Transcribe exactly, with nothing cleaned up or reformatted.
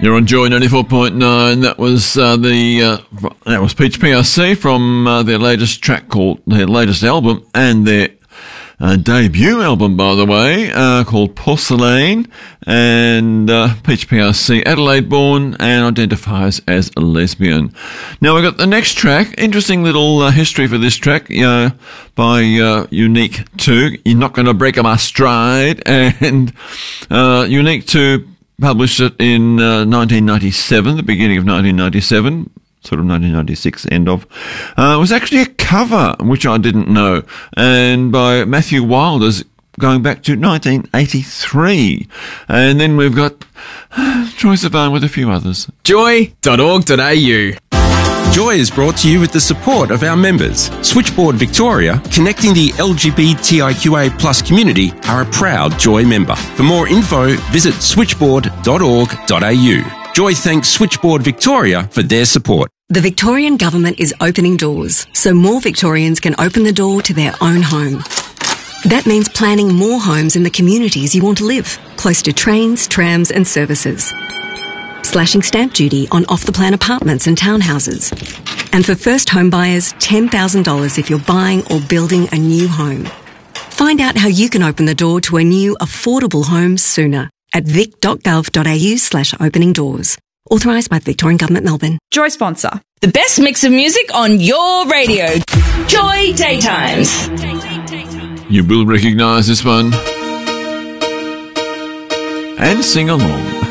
You're on Joy ninety-four point nine. That was uh, the uh, that was Peach P R C from uh, their latest track called their latest album and their uh, debut album, by the way, uh, called Porcelain. And uh, Peach P R C, Adelaide born and identifies as a lesbian. Now we've got the next track. Interesting little uh, history for this track, you know, by uh, Unique two. You're Not Gonna Break My Stride, and uh, Unique two published it in uh, nineteen ninety-seven, the beginning of nineteen ninety-seven, sort of nineteen ninety-six, end of. Uh, it was actually a cover, which I didn't know, and by Matthew Wilders, going back to nineteen eighty-three. And then we've got uh, Troye Sivan with a few others. joy dot org dot a u. Joy is brought to you with the support of our members. Switchboard Victoria, connecting the L G B T I Q A plus community, are a proud Joy member. For more info, visit switchboard dot org dot a u. Joy thanks Switchboard Victoria for their support. The Victorian Government is opening doors, so more Victorians can open the door to their own home. That means planning more homes in the communities you want to live, close to trains, trams and services. Slashing stamp duty on off-the-plan apartments and townhouses. And for first home buyers, ten thousand dollars if you're buying or building a new home. Find out how you can open the door to a new, affordable home sooner at vic dot gov dot a u slash opening doors. Authorised by the Victorian Government, Melbourne. Joy sponsor. The best mix of music on your radio. Joy Daytimes. You will recognise this one. And sing along.